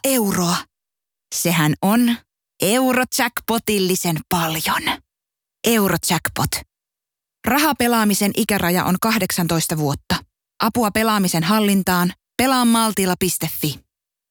euroa. Sehän on Eurojackpotillisen paljon. Eurojackpot. Rahapelaamisen ikäraja on 18 vuotta. Apua pelaamisen hallintaan. Pelaamaltilla.fi.